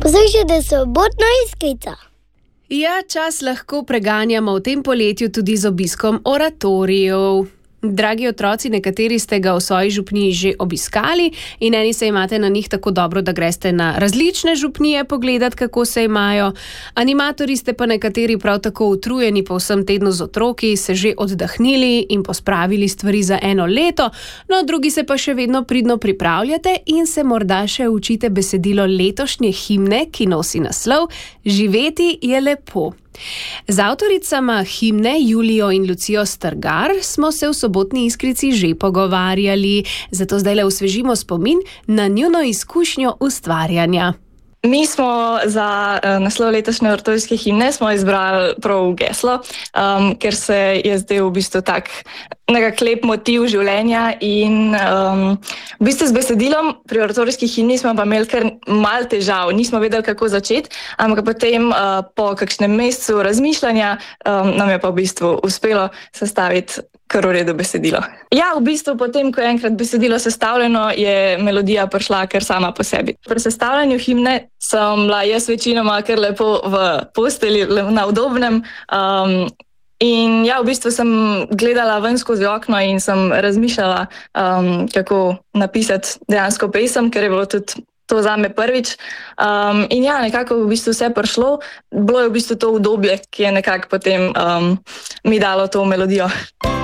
Poslušajte Sobotno Iskrico. Ja, čas lahko preganjamo v tem poletju tudi z obiskom oratorijev. Dragi otroci, nekateri ste ga v svoji župniji že obiskali in eni se imate na njih tako dobro, da greste na različne župnije pogledati, kako se imajo. Animatorji ste pa nekateri prav tako utrujeni po vsem tednu z otroki, se že oddahnili in pospravili stvari za eno leto, no drugi se pa še vedno pridno pripravljate in se morda še učite besedilo letošnje himne, ki nosi naslov Živeti je lepo. Z avtoricama himne Julijo in Lucijo Strgar smo se v Sobotni Iskrici že pogovarjali, zato zdajle osvežimo spomin na njuno izkušnjo ustvarjanja. Mi smo za naslov letošnje oratorijske himne smo izbrali prav geslo, ker se je zdaj v bistvu tak nekak lep motiv življenja in v bistvu s besedilom pri oratorijski himni smo pa imeli kar malo težav, nismo vedeli, kako začeti, ampak potem po kakšnem mesecu razmišljanja nam je pa v bistvu uspelo sestaviti kar v redu besedilo. Ja, v bistvu potem, ko je enkrat besedilo sestavljeno, je melodija prišla kar sama po sebi. Pri sestavljanju himne sem bila jaz večinoma kar lepo v postelji, na udobnem. In ja, v bistvu sem gledala ven skozi okno in sem razmišljala, kako napisati dejansko pesem, ker je bilo tudi to zame prvič. In ja, nekako v bistvu vse prišlo. Bilo je v bistvu to udobje, ki je nekako potem mi dalo to melodijo.